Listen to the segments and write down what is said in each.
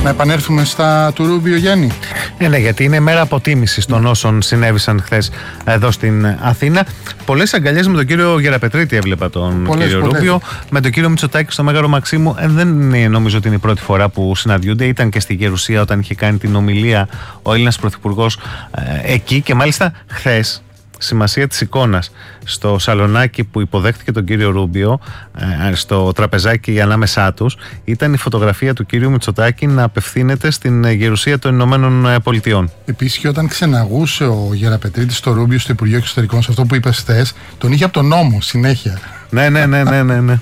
Να επανέλθουμε στα του Ρούμπιο, Γιάννη. Ναι, γιατί είναι μέρα αποτίμησης των όσων συνέβησαν χθες εδώ στην Αθήνα. Πολλές αγκαλιές με τον κύριο Γεραπετρίτη έβλεπα τον κύριο Ρούμπιο. Με τον κύριο Μητσοτάκη στο Μέγαρο Μαξίμου. Δεν νομίζω ότι είναι η πρώτη φορά που συναντιούνται. Ήταν και στη Γερουσία όταν είχε κάνει την ομιλία ο Έλληνας Πρωθυπουργός εκεί. Και μάλιστα χθες, σημασία της εικόνας στο σαλονάκι που υποδέχτηκε τον κύριο Ρούμπιο, στο τραπεζάκι ανάμεσά τους, ήταν η φωτογραφία του κύριου Μητσοτάκη να απευθύνεται στην Γερουσία των Ηνωμένων Πολιτειών. Επίσης, και όταν ξεναγούσε ο Γεραπετρίτης στο Ρούμπιο στο Υπουργείο Εξωτερικών, σε αυτό που είπες χθες, τον είχε από τον νόμο συνέχεια. Ναι.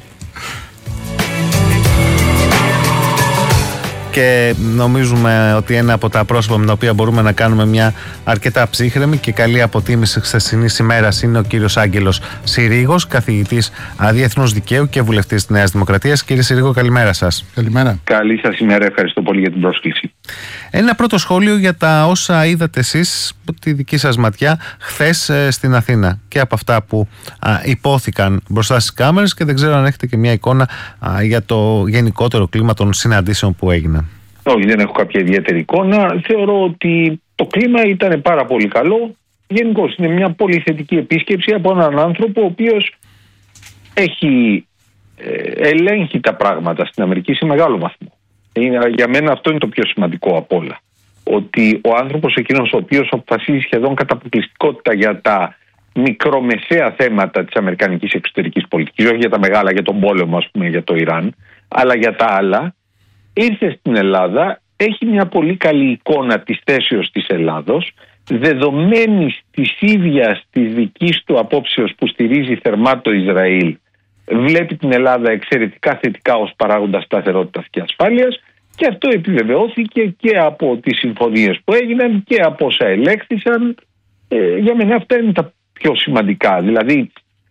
Και νομίζουμε ότι ένα από τα πρόσωπα με τα οποία μπορούμε να κάνουμε μια αρκετά ψύχρεμη και καλή αποτίμηση χθεσινής ημέρας είναι ο κύριος Άγγελος Συρίγος, καθηγητής διεθνούς δικαίου και βουλευτής της Νέας Δημοκρατίας. Κύριε Συρίγο, καλημέρα σας. Καλημέρα. Καλή σας ημέρα, ευχαριστώ πολύ για την πρόσκληση. Ένα πρώτο σχόλιο για τα όσα είδατε εσείς από τη δική σας ματιά χθες στην Αθήνα και από αυτά που υπόθηκαν μπροστά στις κάμερες, και δεν ξέρω αν έχετε και μια εικόνα για το γενικότερο κλίμα των συναντήσεων που έγιναν. Όχι, δεν έχω κάποια ιδιαίτερη εικόνα. Θεωρώ ότι το κλίμα ήταν πάρα πολύ καλό. Γενικώς είναι μια πολύ θετική επίσκεψη από έναν άνθρωπο ο οποίος έχει ελέγχει τα πράγματα στην Αμερική σε μεγάλο βαθμό. Για μένα αυτό είναι το πιο σημαντικό απ' όλα. Ότι ο άνθρωπος εκείνος ο οποίος αποφασίζει σχεδόν κατά αποκλειστικότητα για τα μικρομεσαία θέματα της αμερικανικής εξωτερικής πολιτικής, όχι για τα μεγάλα, για τον πόλεμο, ας πούμε, για το Ιράν, αλλά για τα άλλα, ήρθε στην Ελλάδα, έχει μια πολύ καλή εικόνα της θέσεως της Ελλάδος, δεδομένης της ίδιας της δικής του απόψεως που στηρίζει θερμά το Ισραήλ, βλέπει την Ελλάδα εξαιρετικά θετικά ως παράγοντα σταθερότητας και ασφάλειας, και αυτό επιβεβαιώθηκε και από τις συμφωνίες που έγιναν και από όσα ελέγχθησαν. Για μένα αυτά είναι τα πιο σημαντικά. Δηλαδή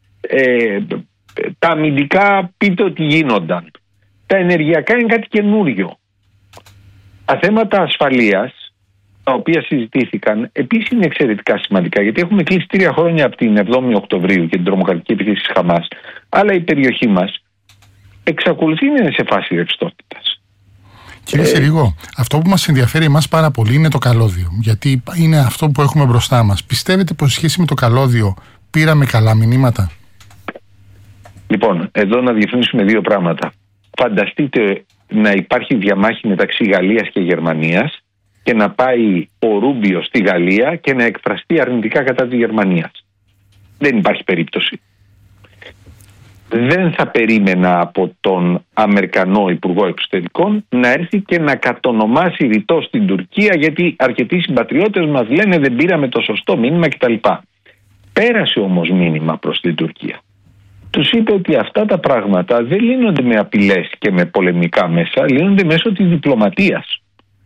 τα αμυντικά πείτε ότι γίνονταν. Τα ενεργειακά είναι κάτι καινούριο. Τα θέματα ασφαλείας, τα οποία συζητήθηκαν, επίσης είναι εξαιρετικά σημαντικά, γιατί έχουμε κλείσει 3 χρόνια από την 7η Οκτωβρίου και την τρομοκρατική επίθεση της Χαμάς, αλλά η περιοχή μας εξακολουθεί να είναι σε φάση ρευστότητας. Κύριε Συρίγο, αυτό που μας ενδιαφέρει εμάς πάρα πολύ είναι το καλώδιο, γιατί είναι αυτό που έχουμε μπροστά μας. Πιστεύετε πως σε σχέση με το καλώδιο πήραμε καλά μηνύματα? Λοιπόν, εδώ να διευθύνουμε 2 πράγματα. Φανταστείτε να υπάρχει διαμάχη μεταξύ Γαλλίας και Γερμανίας και να πάει ο Ρούμπιο στη Γαλλία και να εκφραστεί αρνητικά κατά της Γερμανίας. Δεν υπάρχει περίπτωση. Δεν θα περίμενα από τον Αμερικανό Υπουργό Εξωτερικών να έρθει και να κατονομάσει ρητό στην Τουρκία, γιατί αρκετοί συμπατριώτες μας λένε δεν πήραμε το σωστό μήνυμα κτλ. Πέρασε όμως μήνυμα προς την Τουρκία. Τους είπε ότι αυτά τα πράγματα δεν λύνονται με απειλές και με πολεμικά μέσα, λύνονται μέσω της διπλωματίας.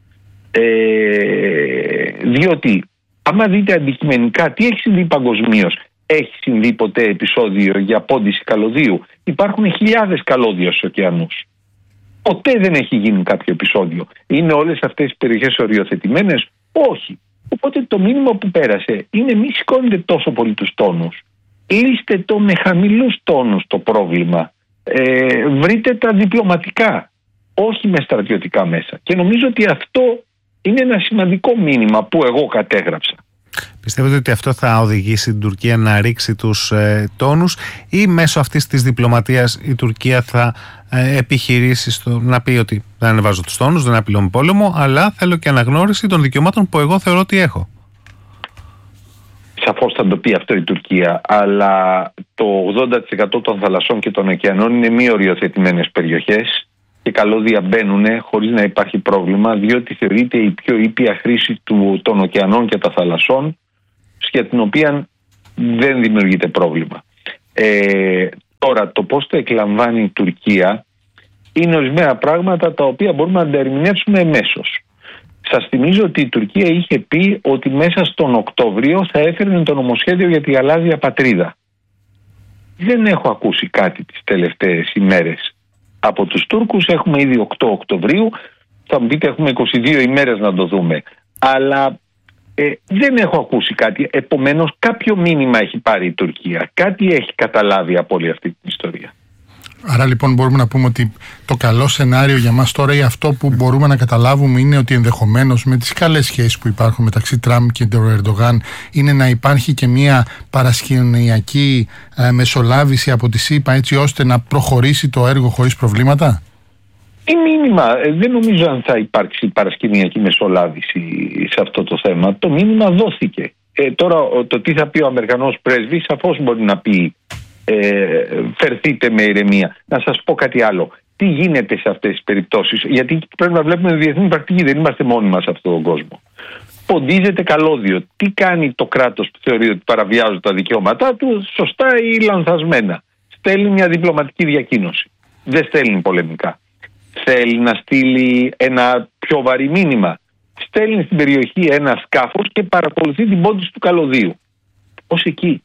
Διότι άμα δείτε αντικειμενικά τι έχει συμβεί παγκοσμίως, έχει συμβεί ποτέ επεισόδιο για πόντιση καλωδίου? Υπάρχουν χιλιάδες καλώδια στους ωκεανούς. Ποτέ δεν έχει γίνει κάποιο επεισόδιο. Είναι όλες αυτές οι περιοχές οριοθετημένες? Όχι. Οπότε το μήνυμα που πέρασε είναι μη σηκώνετε τόσο πολύ τους τόνους. Λύστε το με χαμηλούς τόνους το πρόβλημα. Βρείτε τα διπλωματικά, όχι με στρατιωτικά μέσα. Και νομίζω ότι αυτό είναι ένα σημαντικό μήνυμα που εγώ κατέγραψα. Πιστεύετε ότι αυτό θα οδηγήσει την Τουρκία να ρίξει τους τόνους, ή μέσω αυτής της διπλωματίας η Τουρκία θα επιχειρήσει να πει ότι δεν ανεβάζω τους τόνους, δεν απειλώ πόλεμο, αλλά θέλω και αναγνώριση των δικαιωμάτων που εγώ θεωρώ ότι έχω? Σαφώς θα το πει αυτό η Τουρκία, αλλά το 80% των θαλασσών και των ωκεανών είναι μη οριοθετημένες περιοχές και καλώδια μπαίνουν χωρίς να υπάρχει πρόβλημα, διότι θεωρείται η πιο ήπια χρήση των ωκεανών και των θαλασσών, για την οποία δεν δημιουργείται πρόβλημα. Τώρα, το πώς το εκλαμβάνει η Τουρκία είναι ορισμένα πράγματα τα οποία μπορούμε να τα ερμηνεύσουμε εμέσως. Σας θυμίζω ότι η Τουρκία είχε πει ότι μέσα στον Οκτώβριο θα έφερνε το νομοσχέδιο για τη γαλάζια πατρίδα. Δεν έχω ακούσει κάτι τις τελευταίες ημέρες από τους Τούρκους. Έχουμε ήδη 8 Οκτωβρίου, θα μου πείτε έχουμε 22 ημέρες να το δούμε. Αλλά δεν έχω ακούσει κάτι. Επομένως κάποιο μήνυμα έχει πάρει η Τουρκία. Κάτι έχει καταλάβει από όλη αυτή την ιστορία. Άρα λοιπόν μπορούμε να πούμε ότι το καλό σενάριο για μας τώρα, ή αυτό που μπορούμε να καταλάβουμε, είναι ότι ενδεχομένως με τις καλές σχέσεις που υπάρχουν μεταξύ Τραμπ και του Ερντογάν είναι να υπάρχει και μια παρασκηνιακή μεσολάβηση από τη ΣΥΠΑ, έτσι ώστε να προχωρήσει το έργο χωρίς προβλήματα. Μήνυμα, δεν νομίζω αν θα υπάρξει παρασκηνιακή μεσολάβηση σε αυτό το θέμα. Το μήνυμα δόθηκε. Τώρα το τι θα πει ο Αμερικανός πρέσβης σαφώς μπορεί να πει φερθείτε με ηρεμία. Να σας πω κάτι άλλο. Τι γίνεται σε αυτές τις περιπτώσεις? Γιατί πρέπει να βλέπουμε διεθνή πρακτική, δεν είμαστε μόνοι μας σε αυτόν τον κόσμο. Ποντίζεται καλώδιο. Τι κάνει το κράτος που θεωρεί ότι παραβιάζουν τα δικαιώματά του, σωστά ή λανθασμένα? Στέλνει μια διπλωματική διακοίνωση. Δεν στέλνει πολεμικά. Θέλει να στείλει ένα πιο βαρύ μήνυμα. Στέλνει στην περιοχή ένα σκάφος και παρακολουθεί την πόντιση του καλωδίου. Ως εκεί.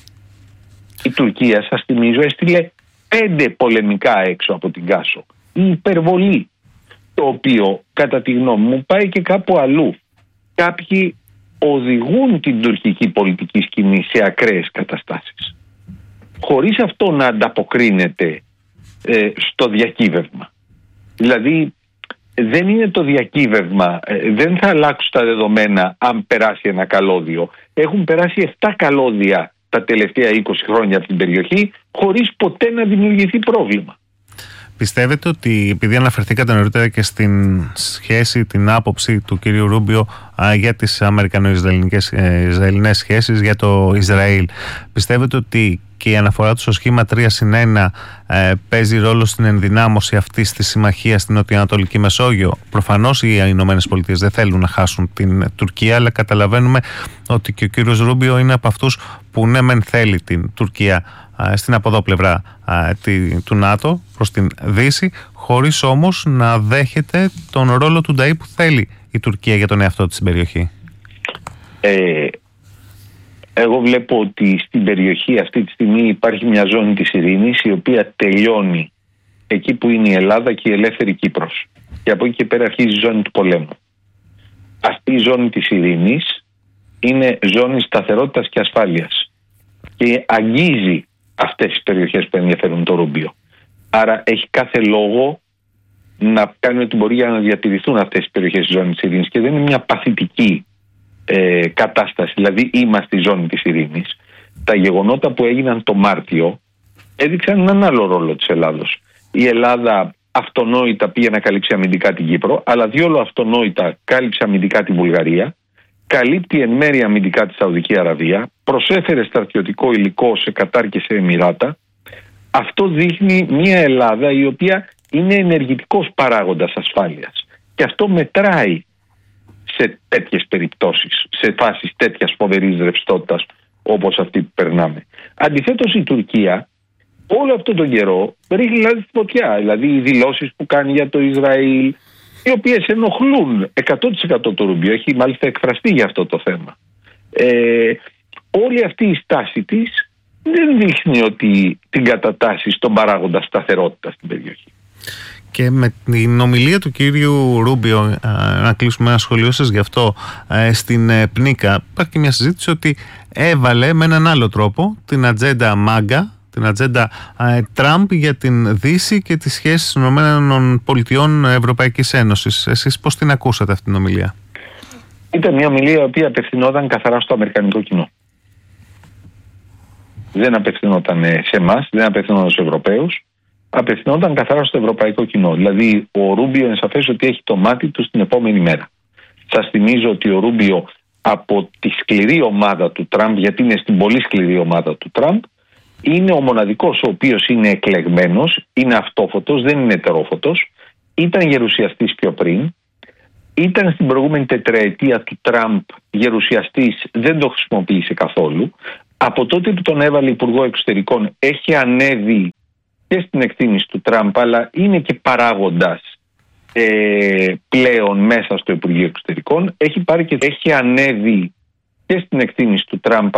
Η Τουρκία, σας θυμίζω, έστειλε 5 πολεμικά έξω από την Κάσο. Η υπερβολή. Το οποίο, κατά τη γνώμη μου, πάει και κάπου αλλού. Κάποιοι οδηγούν την τουρκική πολιτική σκηνή σε ακραίες καταστάσεις. Χωρίς αυτό να ανταποκρίνεται στο διακύβευμα. Δηλαδή, δεν είναι το διακύβευμα, δεν θα αλλάξουν τα δεδομένα αν περάσει ένα καλώδιο. Έχουν περάσει 7 καλώδια τα τελευταία 20 χρόνια από την περιοχή, χωρίς ποτέ να δημιουργηθεί πρόβλημα. Πιστεύετε ότι, επειδή αναφερθήκατε νωρίτερα και στην σχέση, την άποψη του κυρίου Ρούμπιο για τις αμερικανο-ισραηλινές σχέσεις, για το Ισραήλ, πιστεύετε ότι και η αναφορά του στο σχήμα 3+1 παίζει ρόλο στην ενδυνάμωση αυτής της συμμαχίας στην νοτιοανατολική Μεσόγειο? Προφανώς οι Ηνωμένες Πολιτείες δεν θέλουν να χάσουν την Τουρκία, αλλά καταλαβαίνουμε ότι και ο κύριος Ρούμπιο είναι από αυτούς που ναι μεν θέλει την Τουρκία στην από εδώ πλευρά του ΝΑΤΟ προς την Δύση, χωρίς όμως να δέχεται τον ρόλο του Νταΐ που θέλει η Τουρκία για τον εαυτό της στην περιοχή. Εγώ βλέπω ότι στην περιοχή αυτή τη στιγμή υπάρχει μια ζώνη της ειρήνης, η οποία τελειώνει εκεί που είναι η Ελλάδα και η ελεύθερη Κύπρος. Και από εκεί και πέρα αρχίζει η ζώνη του πολέμου. Αυτή η ζώνη της ειρήνης είναι ζώνη σταθερότητας και ασφάλειας. Και αγγίζει αυτές τις περιοχές που ενδιαφέρουν το Ρούμπιο. Άρα έχει κάθε λόγο να κάνει ό,τι μπορεί για να διατηρηθούν αυτές τις περιοχές της ζώνης της ειρήνης. Και δεν είναι μια παθητική κατάσταση, δηλαδή είμαστε στη ζώνη της ειρήνης. Τα γεγονότα που έγιναν το Μάρτιο έδειξαν έναν άλλο ρόλο της Ελλάδος. Η Ελλάδα αυτονόητα πήγε να καλύψει αμυντικά την Κύπρο, αλλά διόλου αυτονόητα κάλυψε αμυντικά την Βουλγαρία, καλύπτει εν μέρει αμυντικά τη Σαουδική Αραβία, προσέφερε στρατιωτικό υλικό σε Κατάρ και σε Εμιράτα. Αυτό δείχνει μια Ελλάδα η οποία είναι ενεργητικός παράγοντας ασφάλειας. Και αυτό μετράει σε τέτοιες περιπτώσεις, σε φάσεις τέτοιας φοβερής ρευστότητας όπως αυτή που περνάμε. Αντιθέτως, η Τουρκία όλο αυτόν τον καιρό ρίχνει λάδι στη φωτιά. Δηλαδή οι δηλώσεις που κάνει για το Ισραήλ, οι οποίες ενοχλούν 100% το Ρούμπιο, έχει μάλιστα εκφραστεί για αυτό το θέμα. Όλη αυτή η στάση της δεν δείχνει ότι την κατατάσσει στον παράγοντα σταθερότητα στην περιοχή. Και με την ομιλία του κύριου Ρούμπιο, να κλείσουμε ένα σχολείο σας γι' αυτό, στην ΠΝΙΚΑ υπάρχει μια συζήτηση ότι έβαλε με έναν άλλο τρόπο την ατζέντα ΜΑΓΚΑ, την ατζέντα Τραμπ για την Δύση και τις σχέσεις των ΗΠΑ Ευρωπαϊκής Ένωσης. Εσείς πώς την ακούσατε αυτή την ομιλία? Ήταν μια ομιλία η οποία απευθυνόταν καθαρά στο αμερικανικό κοινό. Δεν απευθυνόταν σε εμάς, δεν απευθυνόταν στους Ευρωπαίους. Απευθυνόταν καθαρά στο ευρωπαϊκό κοινό. Δηλαδή, ο Ρούμπιο είναι σαφές ότι έχει το μάτι του στην επόμενη μέρα. Σας θυμίζω ότι ο Ρούμπιο από τη σκληρή ομάδα του Τραμπ, γιατί είναι στην πολύ σκληρή ομάδα του Τραμπ, είναι ο μοναδικός ο οποίος είναι εκλεγμένος, είναι αυτόφωτος, δεν είναι ετερόφωτος, ήταν γερουσιαστής πιο πριν, ήταν στην προηγούμενη τετραετία του Τραμπ γερουσιαστής, δεν το χρησιμοποίησε καθόλου. Από τότε που τον έβαλε υπουργό εξωτερικών έχει ανέβει και στην εκτίμηση του Τραμπ, αλλά είναι και παράγοντας πλέον μέσα στο Υπουργείο Εξωτερικών. Έχει πάρει και έχει ανέβει και στην εκτίμηση του Τραμπ.